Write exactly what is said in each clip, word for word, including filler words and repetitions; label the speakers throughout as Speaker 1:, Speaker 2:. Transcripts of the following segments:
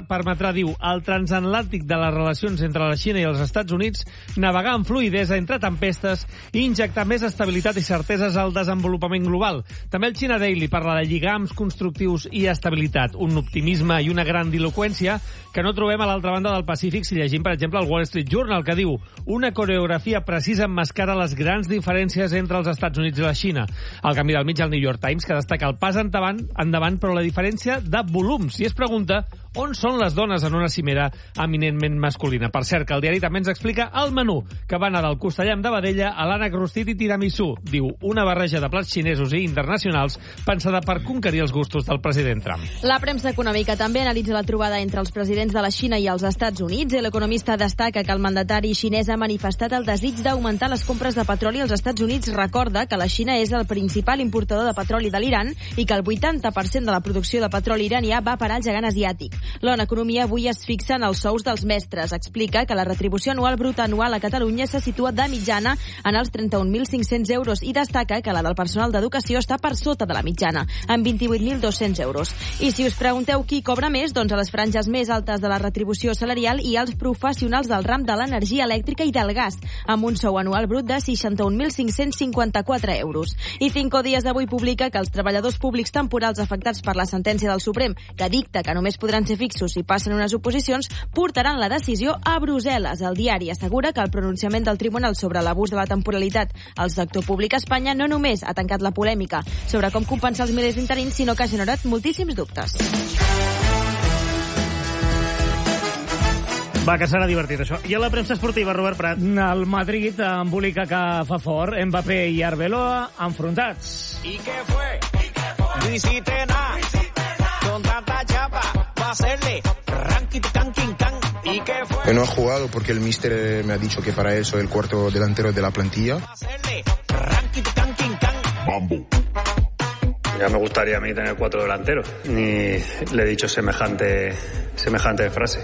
Speaker 1: permetrà, diu, al transatlàntic de les relacions entre la Xina i els Estats Units navegar amb fluïdesa entre tempestes i injectar més estabilitat i certeses al desenvolupament global. També el China Daily parla de lligams constructius i estabilitat, un optimisme i una grandiloqüència que no trobem a l'altra banda del Pacífic si llegim, per exemple, el Wall Street Journal, que diu una coreografia precisa emmascara les grans diferències entre els Estats Units i la Xina. Al canvi del mig, el New York Times, que destaca el pas endavant, endavant però la diferència de volums. I es pregunta on són les dones en una cimera eminentment masculina. Per cert, que el diari també ens explica el menú, que va anar del costellam de vedella a l'ànec rostit i tiramisú. Diu, una barreja de plats xinesos i internacionals pensada per conquerir els gustos del president Trump.
Speaker 2: La premsa econòmica també analitza la trobada entre els presidents de la Xina i els Estats Units. L'economista destaca que el mandatari xinès ha manifestat el desig d'augmentar les compres de petroli als Estats Units. Recorda que la Xina és el principal importador de petroli de l'Iran i que el vuitanta per cent de la producció de petroli iranià va per al gegant asiàtic. L'O N U Economia avui es fixa en els sous dels mestres. Explica que la retribució anual bruta anual a Catalunya se situa de mitjana en els trenta-un mil cinc-cents euros i destaca que la del personal d'educació està per sota de la mitjana, amb vint-i-vuit mil dos-cents euros. I si us pregunteu qui cobra més, doncs a les franges més altes de la retribució salarial i als professionals del ram de l'energia elèctrica i del gas, amb un sou anual brut de seixanta-un mil cinc-cents cinquanta-quatre euros. I Cinco Días avui publica que els treballadors públics temporals afectats per la sentència del Suprem, que dicta que només podran ser fixos si passen unes oposicions, portaran la decisió a Brussel·les. El diari assegura que el pronunciament del tribunal sobre l'abús de la temporalitat al sector públic a Espanya no només ha tancat la polèmica sobre com compensar els milers d'interins, sinó que ha generat moltíssims dubtes.
Speaker 3: Va, que serà divertit, això. I a la premsa esportiva, Robert Prat?
Speaker 4: El Madrid embolica que fa fort. Mbappé i Arbeloa enfrontats.
Speaker 5: ¿Y qué fue? No hiciste nada. Con tanta chapa. Va a hacerle ranking, tanking, tan. ¿Y qué fue?
Speaker 6: No ha jugado porque el míster me ha dicho que para él soy el cuarto delantero de la plantilla.
Speaker 5: Va a hacerle ranking, tanking, tan.
Speaker 6: Bambu.
Speaker 7: Ya me gustaría a mí tener cuatro delanteros. Ni le he dicho semejante, semejante frase.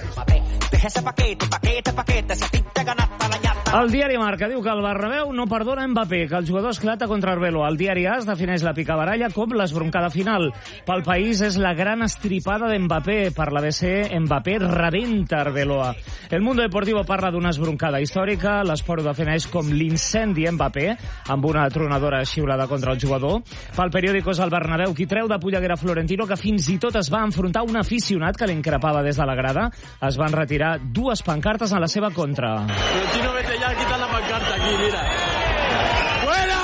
Speaker 4: El diari Marca diu que el Bernabéu no perdona Mbappé, que el jugador esclata contra Arbeloa. El diari AS defineix la picabaralla com l'esbroncada final. Pel País és la gran estripada d'Mbappé. Per l'A B C, Mbappé rebenta Arbeloa. El Mundo Deportivo parla d'una esbroncada històrica. L'Esport ho defineix com l'incendi Mbappé, amb una tronadora xiulada contra el jugador. Pel Periódico és el Bernabéu qui treu de polleguera Florentino, que fins i tot es va enfrontar a un aficionat que l'increpava des de la grada. Es van retirar dues pancartes en la seva contra.
Speaker 8: Florentino, vete ya, quita la pancarta aquí, mira. ¡Fuera!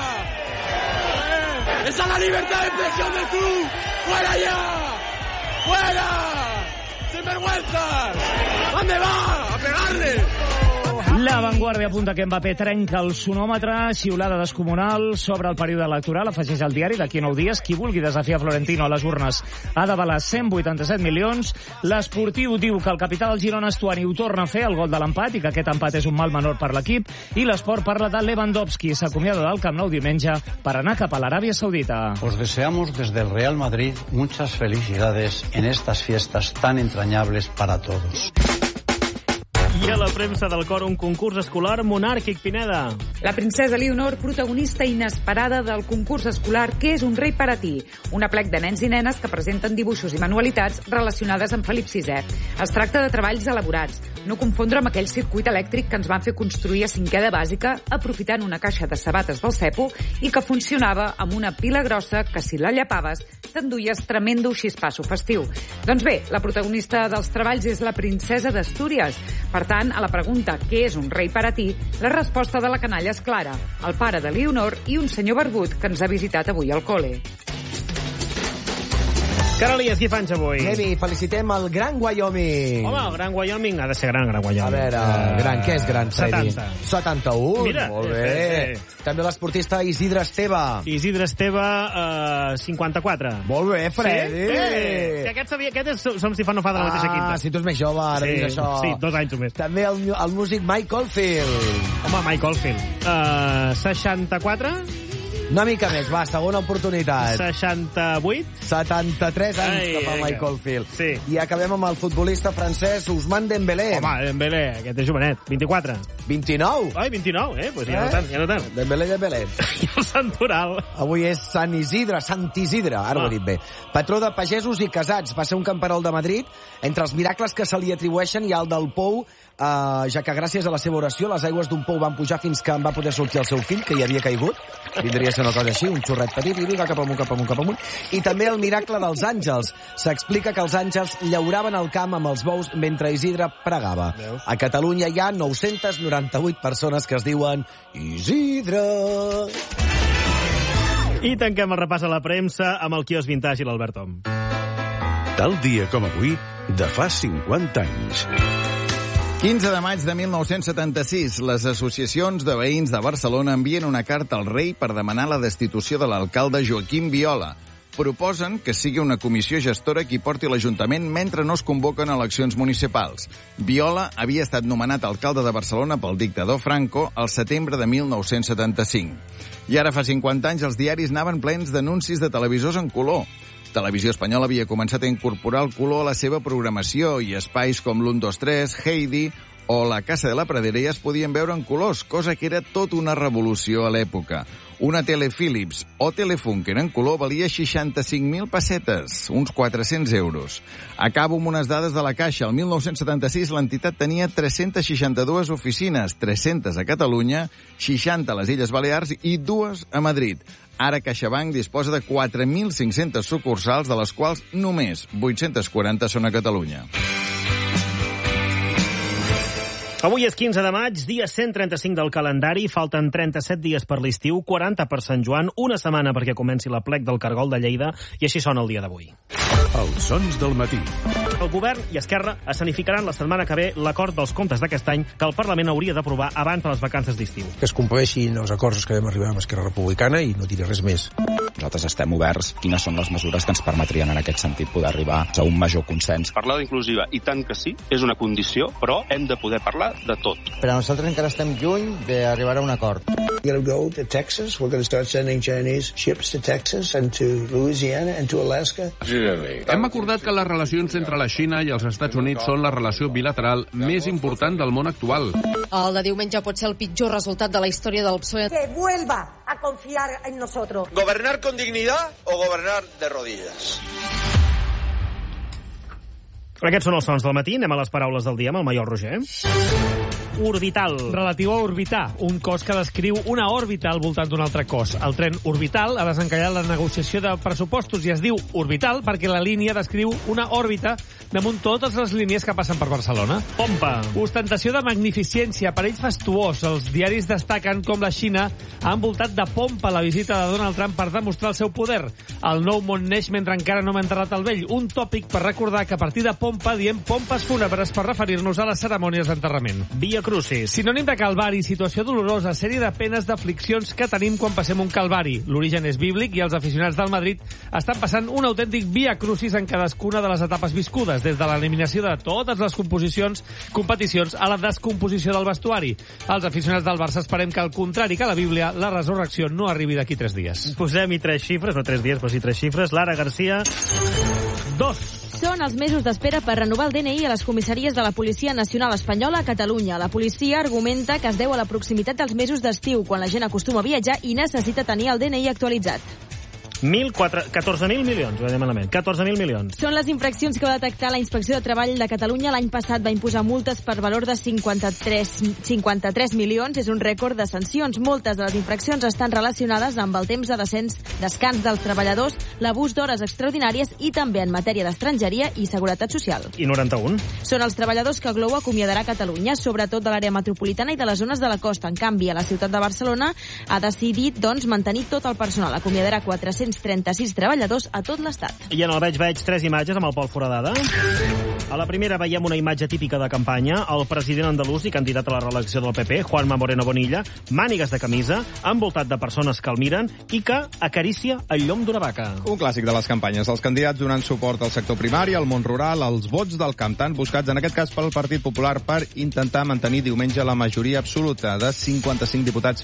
Speaker 8: ¡Eh! ¡Esa es la libertad de expresión del club! ¡Fuera ya! ¡Fuera! ¡Sinvergüenzas! ¿Dónde va? ¡A pegarle!
Speaker 4: La Vanguardia apunta que Mbappé trenca el sonòmetre, xiulada descomunal sobre el període electoral, afegeix el diari, d'aquí a nou dies, qui vulgui desafiar Florentino a les urnes ha d'avalar cent vuitanta-set milions. L'Esportiu diu que el capità del Girona Estuani ho torna a fer, el gol de l'empat, i que aquest empat és un mal menor per l'equip, i l'Esport parla de Lewandowski, s'acomiada del Camp Nou diumenge per anar cap a l'Aràbia Saudita.
Speaker 9: Os deseamos desde el Real Madrid muchas felicidades en estas fiestas tan entrañables para todos.
Speaker 3: I a la premsa del cor, un concurs escolar monàrquic, Pineda.
Speaker 10: La princesa Leonor, protagonista inesperada del concurs escolar Què és un rei per a ti? Un aplec de nens i nenes que presenten dibuixos i manualitats relacionades amb Felip sisè. Es tracta de treballs elaborats, no confondre amb aquell circuit elèctric que ens van fer construir a cinquè de bàsica aprofitant una caixa de sabates del cepo i que funcionava amb una pila grossa que, si la llapaves, t'enduies tremendo xispasso festiu. Doncs bé, la protagonista dels treballs és la princesa d'Astúries. Per tant, a la pregunta què és un rei per a ti, la resposta de la canalla és clara. El pare de Leonor i un senyor barbut que ens ha visitat avui al col·le.
Speaker 3: Carolies, qui fan avui?
Speaker 11: Gemi, felicitem el Gran Wyoming.
Speaker 3: Home, el Gran Wyoming ha de ser gran, Gran Wyoming.
Speaker 11: A veure, uh, gran, què és gran, Freddy?
Speaker 3: setanta.
Speaker 11: setanta-un,
Speaker 3: Mira,
Speaker 11: molt bé.
Speaker 3: sí, sí.
Speaker 11: També l'esportista Isidre Esteve.
Speaker 3: Isidre Esteve, uh, cinquanta-quatre.
Speaker 11: Molt bé, Freddy.
Speaker 3: Sí? Eh, que aquest, sabia, aquest és, som si fa no fa de la mateixa quinta.
Speaker 11: Ah, si tu és més jove, ara
Speaker 3: sí,
Speaker 11: dius això.
Speaker 3: Sí, dos anys o més.
Speaker 11: També el, el músic Mike Oldfield.
Speaker 3: Home, Mike Oldfield. Uh, seixanta-quatre.
Speaker 11: Una mica més, va, segona oportunitat.
Speaker 3: seixanta-vuit?
Speaker 11: setanta-tres anys
Speaker 3: Ai,
Speaker 11: cap a
Speaker 3: vinga.
Speaker 11: Michael Field.
Speaker 3: Sí.
Speaker 11: I acabem amb el futbolista francès Ousmane Dembélé.
Speaker 3: Home, Dembélé, aquest és jovenet, vint-i-quatre.
Speaker 11: vint-i-nou?
Speaker 3: Ai, vint-i-nou, eh? Pues ja
Speaker 11: Eh?
Speaker 3: no tant, ja no tant.
Speaker 11: Dembélé, Dembélé.
Speaker 3: I el Santoral.
Speaker 11: Avui és Sant Isidre, Sant Isidre, ara
Speaker 3: Ah.
Speaker 11: ho he dit bé. Patró de pagesos i casats, va ser un camperol de Madrid. Entre els miracles que se li atribueixen hi ha el del pou, eh, ja que gràcies a la seva oració les aigües d'un pou van pujar fins que en va poder sortir el seu fill, que hi havia caigut. Vindria a ser una cosa així, un xorret petit, i vinga cap amunt, cap amunt, cap amunt. I també el miracle dels àngels. S'explica que els àngels llauraven el camp amb els bous mentre Isidre pregava.
Speaker 3: Veus?
Speaker 11: A Catalunya hi ha nou-centes noranta-vuit persones que es diuen Isidre.
Speaker 3: I tanquem el repàs a la premsa amb el quios vintage i l'Albert Om.
Speaker 12: Tal dia com avui, de fa cinquanta anys.
Speaker 13: quinze de maig de mil nou-cents setanta-sis, les associacions de veïns de Barcelona envien una carta al rei per demanar la destitució de l'alcalde Joaquim Viola. Proposen que sigui una comissió gestora qui porti l'Ajuntament mentre no es convoquen eleccions municipals. Viola havia estat nomenat alcalde de Barcelona pel dictador Franco al setembre de mil nou-cents setanta-cinc. I ara fa cinquanta anys els diaris anaven plens d'anuncis de televisors en color. Televisió Espanyola havia començat a incorporar el color a la seva programació i espais com l'u dos tres, Heidi o La Casa de la Pradera ja es podien veure en colors, cosa que era tot una revolució a l'època. Una tele Philips o Telefunken en color valia seixanta-cinc mil pessetes, uns quatre-cents euros. Acabo amb unes dades de la Caixa. El mil nou-cents setanta-sis l'entitat tenia tres-centes seixanta-dues oficines, tres-centes a Catalunya, seixanta a les Illes Balears i dues a Madrid. Ara CaixaBank disposa de quatre mil cinc-centes sucursals, de les quals només vuit-centes quaranta són a Catalunya.
Speaker 3: Avui és quinze de maig, dia cent trenta-cinc del calendari, falten trenta-set dies per l'estiu, quaranta per Sant Joan, una setmana perquè comenci la plec del Cargol de Lleida, i així sona el dia d'avui.
Speaker 12: Els sons del matí.
Speaker 3: El govern i Esquerra escenificaran la setmana que ve l'acord dels comptes d'aquest any que el Parlament hauria d'aprovar abans de les vacances d'estiu.
Speaker 14: Que es compleixin els acords que vam arribar amb Esquerra Republicana i no diré res més.
Speaker 15: Nosaltres estem oberts. Quines són les mesures que ens permetrien en aquest sentit poder arribar a un major consens?
Speaker 16: Parlar d'inclusiva, i tant que sí, és una condició, però hem de poder parlar de tot.
Speaker 17: Però nosaltres encara estem lluny d'arribar a un acord.
Speaker 18: We're going to go to Texas. We're going to start sending Chinese ships to Texas and to Louisiana and to Alaska.
Speaker 19: Hem acordat que les relacions entre la Xina i els Estats Units són la relació bilateral més important del món actual.
Speaker 20: El de diumenge pot ser el pitjor resultat de la història del P S O E.
Speaker 21: Que vuelva a confiar en nosotros.
Speaker 22: ¿Gobernar con dignidad o gobernar de rodillas?
Speaker 3: Aquests són els sons del matí. Anem a les paraules del dia amb el Maiol Roger. Orbital.
Speaker 1: Relatiu a orbitar, un cos que descriu una òrbita al voltant d'un altre cos. El tren orbital ha desencallat la negociació de pressupostos i es diu orbital perquè la línia descriu una òrbita damunt totes les línies que passen per Barcelona.
Speaker 3: Pompa.
Speaker 1: Ostentació de magnificència, aparell fastuós. Els diaris destaquen com la Xina ha envoltat de pompa la visita de Donald Trump per demostrar el seu poder. El nou món neix mentre encara no hem enterrat el vell. Un tòpic per recordar que a partir de pompa diem pompes fúnebres per referir-nos a les cerimònies d'enterrament.
Speaker 3: Via Crucis.
Speaker 1: Sinònim de calvari, situació dolorosa, sèrie de penes, d'afliccions que tenim quan passem un calvari. L'origen és bíblic i els aficionats del Madrid estan passant un autèntic via crucis en cadascuna de les etapes viscudes, des de l'eliminació de totes les composicions, competicions a la descomposició del vestuari. Els aficionats del Barça esperem que, al contrari que la Bíblia, la resurrecció no arribi d'aquí tres dies.
Speaker 3: Posem-hi tres xifres, no tres dies, però sí tres xifres. Lara Garcia, dos.
Speaker 2: Són els mesos d'espera per renovar el D N I a les comissaries de la Policia Nacional Espanyola a Catalunya. La policia argumenta que es deu a la proximitat dels mesos d'estiu, quan la gent acostuma a viatjar i necessita tenir el D N I actualitzat.
Speaker 3: catorze mil milions, ho veiem malament. catorze mil milions.
Speaker 2: Són les infraccions que va detectar la Inspecció de Treball de Catalunya l'any passat. Va imposar multes per valor de cinquanta-tres milions. És un rècord de sancions. Moltes de les infraccions estan relacionades amb el temps de descens, descans dels treballadors, l'abús d'hores extraordinàries i també en matèria d'estrangeria i seguretat social.
Speaker 3: I noranta-un.
Speaker 2: Són els treballadors que Glovo acomiadarà a Catalunya, sobretot de l'àrea metropolitana i de les zones de la costa. En canvi, a la ciutat de Barcelona ha decidit doncs, mantenir tot el personal. Acomiadarà quatre-cents trenta-sis treballadors a tot l'Estat.
Speaker 3: I en el veig veig tres imatges amb el Pol Foradada. A la primera veiem una imatge típica de campanya. El president andalús i candidat a la reelecció del P P, Juanma Moreno Bonilla, mànigues de camisa, envoltat de persones que el miren i que acaricia el llom d'una vaca.
Speaker 23: Un clàssic de les campanyes. Els candidats donant suport al sector primari, al món rural, als vots del camp, tan buscats en aquest cas pel Partit Popular per intentar mantenir diumenge la majoria absoluta de cinquanta-cinc diputats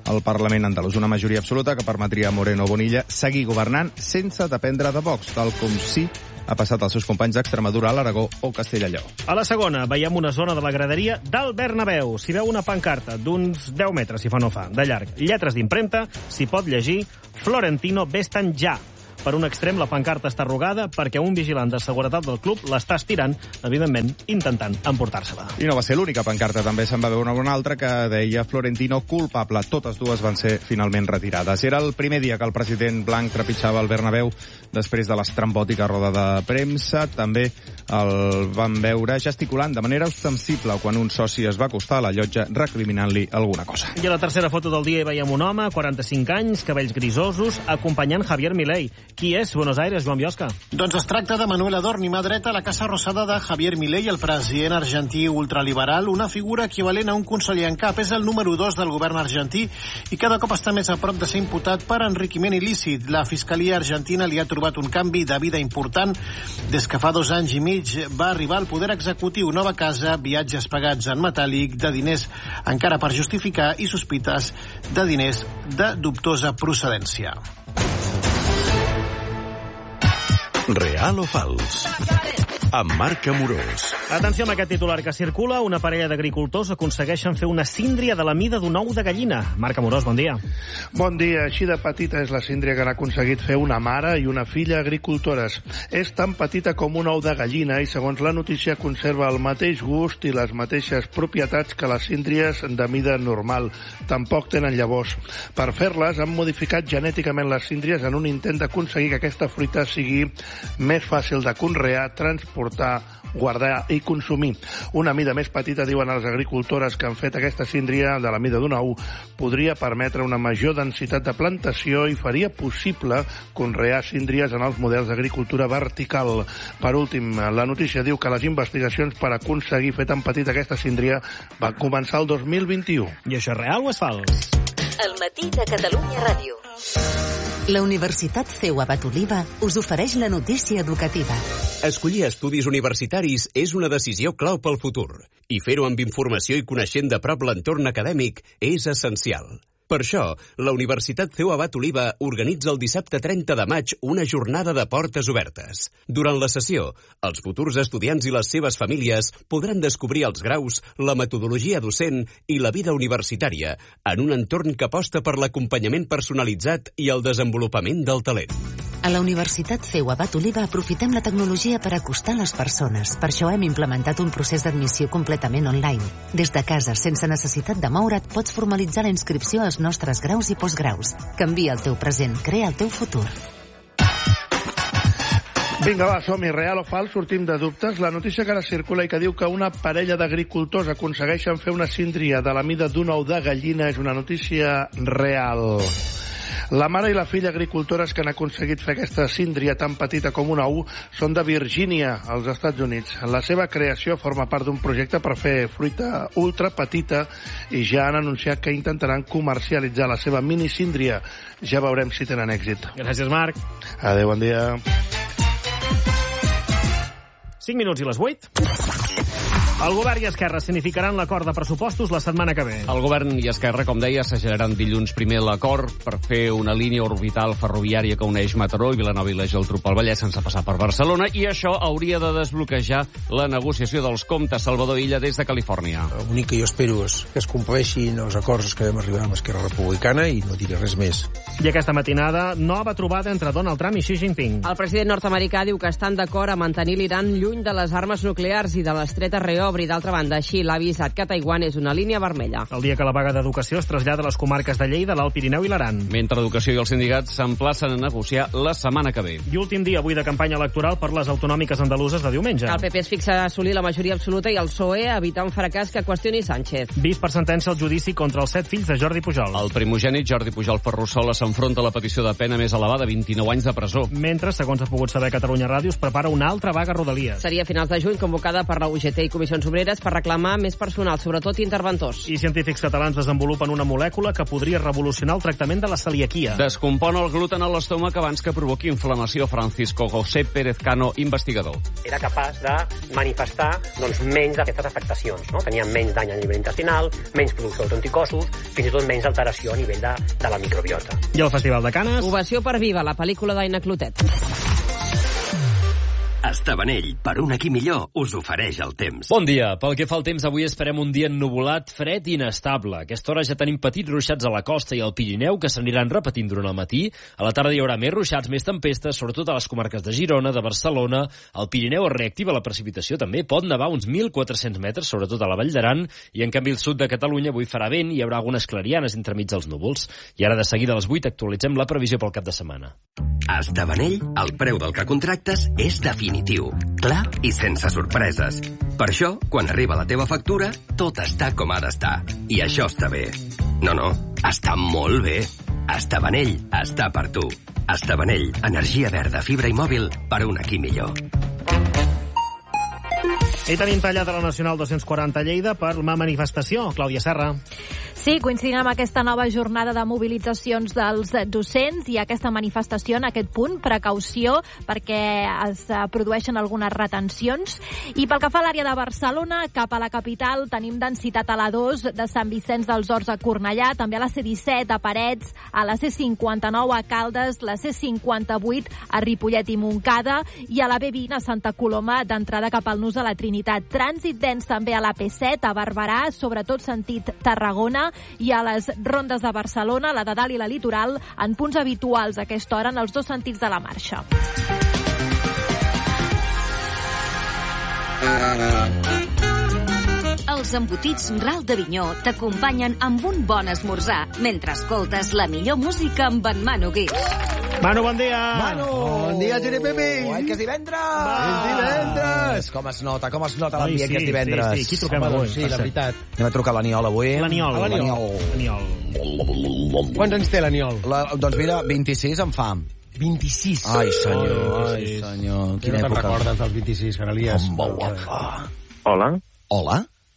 Speaker 23: al Parlament andalús. Una majoria absoluta que permetria a Moreno Bonilla seguir governant sense dependre de Vox, tal com sí ha passat als seus companys d'Extremadura, l'Aragó o Castella i Lleó.
Speaker 3: A la segona veiem una zona de la graderia del Bernabéu. S'hi veu una pancarta d'uns deu metres, si fa no fa, de llarg. Lletres d'impremta, s'hi pot llegir Florentino ves-te'n ja. Per un extrem, la pancarta està arrugada perquè un vigilant de seguretat del club l'està estirant, evidentment, intentant emportar-se-la.
Speaker 23: I no va ser l'única pancarta, també se'n va veure una altra que deia Florentino culpable. Totes dues van ser finalment retirades. Era el primer dia que el president blanc trepitjava el Bernabéu després de l'estrambòtica roda de premsa. També el van veure gesticulant de manera ostensible quan un soci es va acostar a la llotja recriminant-li alguna cosa.
Speaker 3: I a la tercera foto del dia hi veiem un home, quaranta-cinc anys, cabells grisosos, acompanyant Javier Milei. Qui és Buenos Aires, Joan Biosca?
Speaker 5: Doncs es tracta de Manuel Adorni, mà dreta a la Casa Rosada de Javier Milei, el president argentí ultraliberal, una figura equivalent a un conseller en cap. És el número dos del govern argentí i cada cop està més a prop de ser imputat per enriquiment il·lícit. La Fiscalia argentina li ha trobat un canvi de vida important des que fa dos anys i mig va arribar al poder executiu, nova casa, viatges pagats en metàl·lic, de diners encara per justificar i sospites de diners de dubtosa procedència.
Speaker 12: Real o fals? Amb Marc Amorós.
Speaker 3: Atenció amb aquest titular que circula. Una parella d'agricultors aconsegueixen fer una síndria de la mida d'un ou de gallina. Marc Amorós, bon dia.
Speaker 6: Bon dia. Així de petita és la síndria que han aconseguit fer una mare i una filla agricultores. És tan petita com un ou de gallina i, segons la notícia, conserva el mateix gust i les mateixes propietats que les síndries de mida normal. Tampoc tenen llavors. Per fer-les, han modificat genèticament les síndries en un intent d'aconseguir que aquesta fruita sigui més fàcil de conrear, transportar, guardar i consumir. Una mida més petita, diuen a les agricultores que han fet aquesta síndria de la mida d'un ou, podria permetre una major densitat de plantació i faria possible conrear síndries en els models d'agricultura vertical. Per últim, la notícia diu que les investigacions per aconseguir fer tan petita aquesta síndria van començar el dos mil vint-i-u.
Speaker 3: I això és real o és fals?
Speaker 7: El matí de Catalunya Ràdio. La Universitat C E U Abat Oliva us ofereix la notícia educativa.
Speaker 24: Escollir estudis universitaris és una decisió clau pel futur, i fer-ho amb informació i coneixent de prop l'entorn acadèmic és essencial. Per això, la Universitat C E U Abat Oliva organitza el dissabte trenta de maig una jornada de portes obertes. Durant la sessió, els futurs estudiants i les seves famílies podran descobrir els graus, la metodologia docent i la vida universitària en un entorn que aposta per l'acompanyament personalitzat i el desenvolupament del talent.
Speaker 7: A la Universitat C E U Abat Oliva aprofitem la tecnologia per acostar les persones. Per això hem implementat un procés d'admissió completament online. Des de casa, sense necessitat de moure't, pots formalitzar la inscripció als nostres graus i postgraus. Canvia el teu present, crea el teu futur.
Speaker 6: Vinga, va, som-hi. Real o fals? Sortim de dubtes. La notícia que ara circula i que diu que una parella d'agricultors aconsegueixen fer una síndria de la mida d'un ou de gallina és una notícia real. La mare i la filla agricultores que han aconseguit fer aquesta síndria tan petita com un ou són de Virgínia, als Estats Units. La seva creació forma part d'un projecte per fer fruita ultra petita i ja han anunciat que intentaran comercialitzar la seva mini síndria. Ja veurem si tenen èxit.
Speaker 3: Gràcies, Marc.
Speaker 6: Adéu, bon dia.
Speaker 3: cinc minuts i les vuit. El govern i Esquerra significaran l'acord de pressupostos la setmana que ve.
Speaker 25: El govern i Esquerra, com deia, s'ageneraran dilluns primer l'acord per fer una línia orbital ferroviària que uneix Mataró i Vilanova i la Geltrú pel Vallès sense passar per Barcelona, i això hauria de desbloquejar la negociació dels comptes. Salvador Illa, des de Califòrnia.
Speaker 14: L'únic que jo espero és que es compleixin els acords que vam arribar amb Esquerra Republicana i no diré res més.
Speaker 3: I aquesta matinada, nova trobada entre Donald Trump i Xi Jinping.
Speaker 26: El president nord-americà diu que estan d'acord a mantenir l'Iran lluny de les armes nuclears i de l'estret a reobri. D'altra banda, Xi l'ha avisat que Taiwan és una línia vermella.
Speaker 3: El dia que la vaga d'educació es trasllada a les comarques de Lleida, l'Alt Pirineu i l'Aran.
Speaker 25: Mentre Educació i els sindicats s'emplacen a negociar la setmana que ve.
Speaker 3: I últim dia avui de campanya electoral per les autonòmiques andaluses de diumenge.
Speaker 26: El P P es fixa a assolir la majoria absoluta i el P S O E a evitar un fracàs que qüestioni Sánchez.
Speaker 3: Vist per sentència el judici contra els set fills de Jordi Pujol.
Speaker 25: El primogènit Jordi Pujol Ferrusola s'enfronta a la petició de pena més elevada, vint-i-nou anys de presó.
Speaker 3: Mentre, segons ha pogut saber Catalunya Ràdio, es prepara una altra vaga a Rodalies.
Speaker 26: Seria a finals de juny, convocada per la U G T i Comissió Comissions Obreres per reclamar més personal, sobretot interventors.
Speaker 3: I científics catalans desenvolupen una molècula que podria revolucionar el tractament de la celiaquia.
Speaker 25: Descompon el gluten a l'estómac abans que provoqui inflamació. Francisco José Pérez Cano, investigador.
Speaker 4: Era capaç de manifestar doncs, menys d'aquestes afectacions. No? Tenien menys dany a nivell intestinal, menys producció d'autoanticossos, fins i tot menys alteració a nivell de, de la microbiota.
Speaker 3: I el Festival de Canes?
Speaker 26: Ovació per Viva, la pel·lícula d'Aina Clotet.
Speaker 8: Estabanell, per un aquí millor, us ofereix el temps.
Speaker 9: Bon dia. Pel que fa al temps, avui esperem un dia ennuvolat, fred i inestable. A aquesta hora ja tenim petits ruixats a la costa i al Pirineu, que s'aniran repetint durant el matí. A la tarda hi haurà més ruixats, més tempestes, sobretot a les comarques de Girona, de Barcelona. Al Pirineu es reactiva la precipitació també. Pot nevar uns mil quatre-cents metres, sobretot a la Vall d'Aran. I en canvi el sud de Catalunya avui farà vent i hi haurà algunes clarianes entremig dels núvols. I ara de seguida a les vuit actualitzem la previsió pel cap de setmana.
Speaker 8: A Estabanell, el preu del que contractes és definitiu, clar i sense sorpreses. Per això, quan arriba la teva factura, tot està com ha d'estar. I això està bé. No, no, està molt bé. Estabanell està per tu. Estabanell, energia verda, fibra i mòbil per un aquí millor.
Speaker 3: I tenim tallada la Nacional dos-cents quaranta a Lleida per la manifestació. Clàudia Serra.
Speaker 10: Sí, coincidint amb aquesta nova jornada de mobilitzacions dels docents i aquesta manifestació en aquest punt, precaució perquè es produeixen algunes retencions. I pel que fa a l'àrea de Barcelona, cap a la capital tenim densitat a la dos de Sant Vicenç dels Horts a Cornellà, també a la C disset a Parets, a la C cinquanta-nou a Caldes, la C cinquanta-vuit a Ripollet i Montcada i a la B vint a Santa Coloma d'entrada cap al Nus a la Trinitat. Trànsit dens també a la P set a Barberà, sobretot sentit Tarragona, i a les rondes de Barcelona, la de dalt i la litoral, en punts habituals a aquesta hora en els dos sentits de la marxa.
Speaker 11: Els embotits Ral d'Avinyó t'acompanyen amb un bon esmorzar mentre escoltes la millor música amb en Manu Guix.
Speaker 3: Manu, bon dia!
Speaker 13: Manu! Bon dia, Giri Pipi! Oi, que és divendres! És divendres! Com es nota, com es nota l'ambient
Speaker 3: sí,
Speaker 13: que és divendres.
Speaker 3: Sí, sí, qui truquem avui?
Speaker 13: Sí, la veritat. Anem a trucar l'Aniol avui.
Speaker 3: L'Aniol.
Speaker 13: L'Aniol.
Speaker 14: Quants anys té l'Aniol?
Speaker 13: La, doncs mira, vint-i-sis en fa.
Speaker 14: vint-i-sis?
Speaker 13: Ai, senyor,
Speaker 14: oh,
Speaker 13: ai, senyor.
Speaker 14: Quina no te'n recordes dels vint-i-sis, Canalies?
Speaker 13: Com va guapa.
Speaker 27: Hola.
Speaker 13: Hola?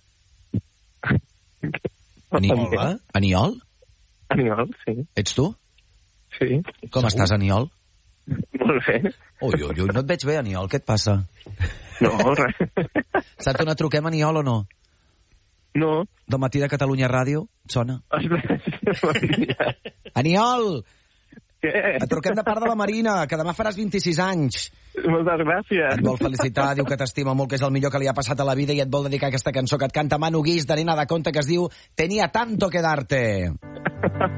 Speaker 13: Hola? Aniol?
Speaker 27: Aniol, sí.
Speaker 13: Ets tu?
Speaker 27: Sí.
Speaker 13: Com estàs, Aniol?
Speaker 27: Molt bé.
Speaker 13: Ui, ui, ui, no et veig bé, Aniol, què et passa?
Speaker 27: No, res.
Speaker 13: Saps on et truquem, Aniol, o no?
Speaker 27: No.
Speaker 13: Del matí de Catalunya Ràdio? Sona? Aniol!
Speaker 27: Què?
Speaker 13: Et truquem de part de la Marina, que demà faràs vint-i-sis anys.
Speaker 27: Moltes gràcies.
Speaker 13: Et vol felicitar, diu que t'estima molt, que és el millor que li ha passat a la vida i et vol dedicar aquesta cançó que et canta Manu Guix de Nena de Conte, que es diu Tenía tanto que darte.